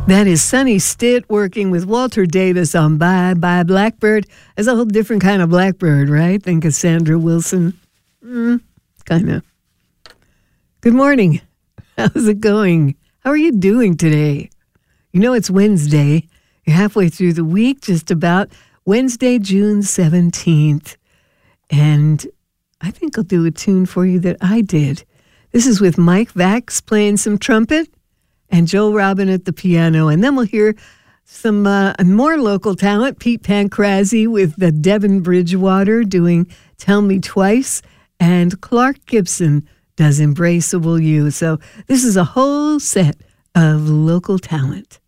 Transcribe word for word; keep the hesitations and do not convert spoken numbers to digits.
That is Sonny Stitt working with Walter Davis on Bye Bye Blackbird. It's a whole different kind of blackbird, right, than Cassandra Wilson. Mm, kind of. Good morning. How's it going? How are you doing today? You know it's Wednesday. You're halfway through the week, just about. Wednesday, June seventeenth. And I think I'll do a tune for you that I did. This is with Mike Vax playing some trumpet and Joe Robin at the piano. And then we'll hear some uh, more local talent, Pete Pancrazzi with the Devin Bridgewater doing Tell Me Twice, and Clark Gibson does Embraceable You. So this is a whole set of local talent.